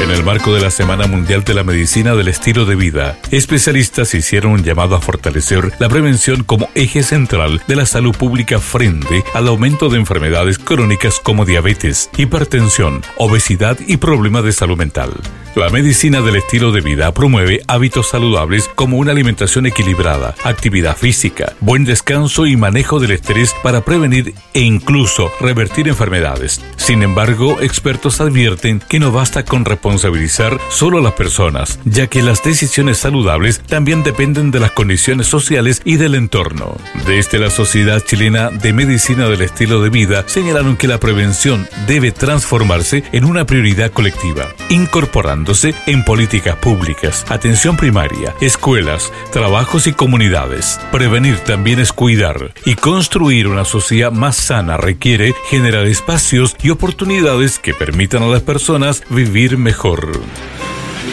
En el marco de la Semana Mundial de la Medicina del Estilo de Vida, especialistas hicieron un llamado a fortalecer la prevención como eje central de la salud pública frente al aumento de enfermedades crónicas como diabetes, hipertensión, obesidad y problemas de salud mental. La medicina del estilo de vida promueve hábitos saludables como una alimentación equilibrada, actividad física, buen descanso y manejo del estrés para prevenir e incluso revertir enfermedades. Sin embargo, expertos advierten que no basta con responsabilizar solo a las personas, ya que las decisiones saludables también dependen de las condiciones sociales y del entorno. Desde la Sociedad Chilena de Medicina del Estilo de Vida señalaron que la prevención debe transformarse en una prioridad colectiva, incorporando en políticas públicas, atención primaria, escuelas, trabajos y comunidades. Prevenir también es cuidar, y construir una sociedad más sana requiere generar espacios y oportunidades que permitan a las personas vivir mejor.